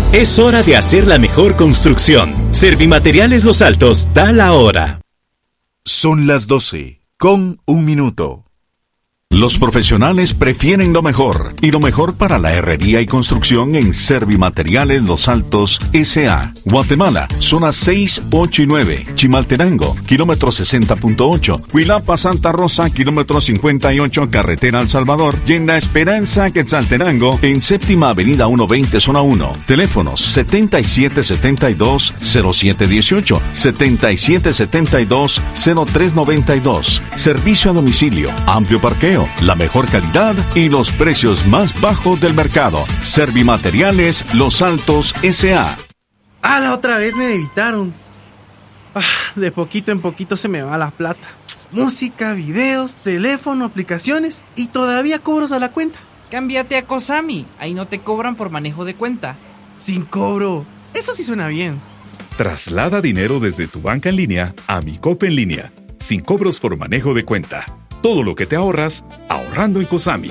Es hora de hacer la mejor construcción. Servimateriales Los Altos da la hora. Son las 12:01. Los profesionales prefieren lo mejor, y lo mejor para la herrería y construcción en Servimateriales Los Altos S.A. Guatemala, zonas 6, 8 y 9. Chimaltenango, kilómetro 60.8. Huilapa, Santa Rosa, kilómetro 58, carretera El Salvador. Y en La Esperanza, Quetzaltenango, en Séptima Avenida 120, zona 1. Teléfonos 7772-0718, 7772-0392. Servicio a domicilio, amplio parqueo, la mejor calidad y los precios más bajos del mercado. Servimateriales Los Altos S.A. La otra vez me evitaron. De poquito en poquito se me va la plata. Música, videos, teléfono, aplicaciones y todavía cobros a la cuenta. Cámbiate a Cosami, ahí no te cobran por manejo de cuenta. Sin cobro, eso sí suena bien. Traslada dinero desde tu banca en línea a Mi Cope en línea, sin cobros por manejo de cuenta. Todo lo que te ahorras, ahorrando en Cosami.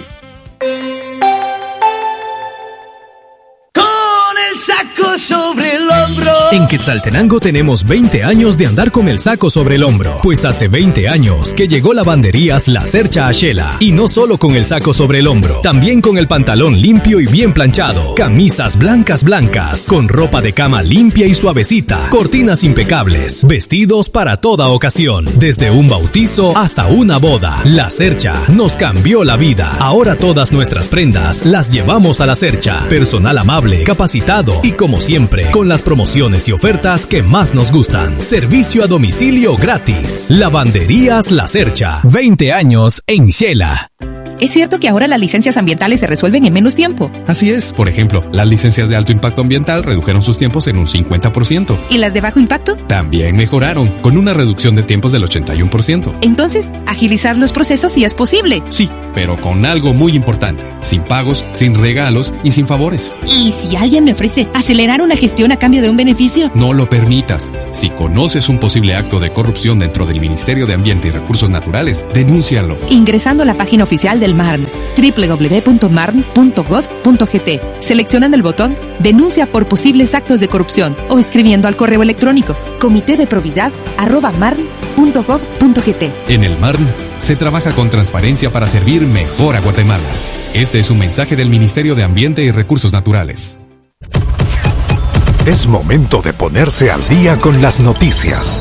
Saco sobre el hombro. En Quetzaltenango tenemos 20 años de andar con el saco sobre el hombro. Pues hace 20 años que llegó Lavanderías La Cercha a Xela. Y no solo con el saco sobre el hombro, también con el pantalón limpio y bien planchado. Camisas blancas, con ropa de cama limpia y suavecita. Cortinas impecables, vestidos para toda ocasión. Desde un bautizo hasta una boda. La Cercha nos cambió la vida. Ahora todas nuestras prendas las llevamos a La Cercha. Personal amable, capacitado y como siempre, con las promociones y ofertas que más nos gustan. Servicio a domicilio gratis. Lavanderías La Cercha. 20 años en Xela. ¿Es cierto que ahora las licencias ambientales se resuelven en menos tiempo? Así es. Por ejemplo, las licencias de alto impacto ambiental redujeron sus tiempos en un 50%. ¿Y las de bajo impacto? También mejoraron, con una reducción de tiempos del 81%. Entonces, agilizar los procesos sí es posible. Sí, pero con algo muy importante. Sin pagos, sin regalos y sin favores. ¿Y si alguien me ofrece acelerar una gestión a cambio de un beneficio? No lo permitas. Si conoces un posible acto de corrupción dentro del Ministerio de Ambiente y Recursos Naturales, denúncialo. Ingresando a la página oficial del MARN, www.marn.gov.gt, seleccionando el botón Denuncia por posibles actos de corrupción o escribiendo al correo electrónico comitedeprobidad@marn.gov.gt. En el MARN se trabaja con transparencia para servir mejor a Guatemala. Este es un mensaje del Ministerio de Ambiente y Recursos Naturales. Es momento de ponerse al día con las noticias.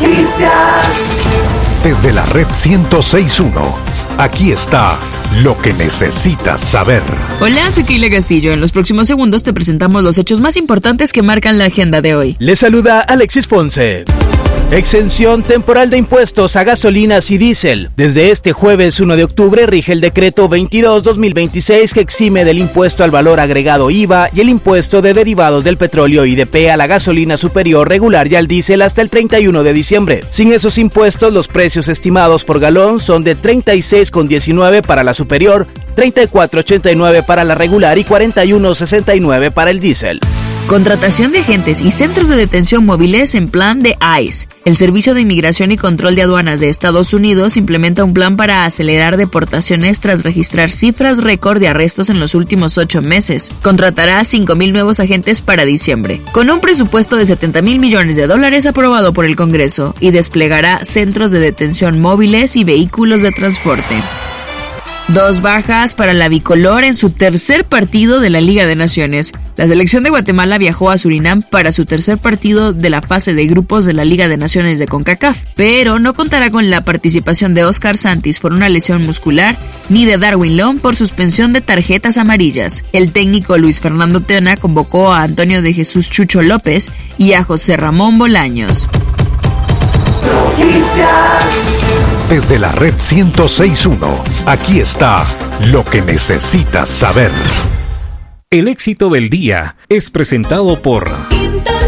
Desde la red 106.1, aquí está lo que necesitas saber. Hola, soy Keila Castillo. En los próximos segundos te presentamos los hechos más importantes que marcan la agenda de hoy. Les saluda Alexis Ponce. Exención temporal de impuestos a gasolinas y diésel. Desde este jueves 1 de octubre rige el decreto 22-2026 que exime del impuesto al valor agregado IVA y el impuesto de derivados del petróleo IDP a la gasolina superior regular y al diésel hasta el 31 de diciembre. Sin esos impuestos, los precios estimados por galón son de 36,19 para la superior, 34,89 para la regular y 41,69 para el diésel. Contratación de agentes y centros de detención móviles en plan de ICE. El Servicio de Inmigración y Control de Aduanas de Estados Unidos implementa un plan para acelerar deportaciones tras registrar cifras récord de arrestos en los últimos 8 meses. Contratará a 5,000 nuevos agentes para diciembre, con un presupuesto de $70,000 millones aprobado por el Congreso, y desplegará centros de detención móviles y vehículos de transporte. 2 bajas para la bicolor en su tercer partido de la Liga de Naciones. La selección de Guatemala viajó a Surinam para su tercer partido de la fase de grupos de la Liga de Naciones de CONCACAF, pero no contará con la participación de Oscar Santis por una lesión muscular, ni de Darwin Long por suspensión de tarjetas amarillas. El técnico Luis Fernando Tena convocó a Antonio de Jesús Chucho López y a José Ramón Bolaños. Desde la red 106.1, aquí está lo que necesitas saber. El éxito del día es presentado por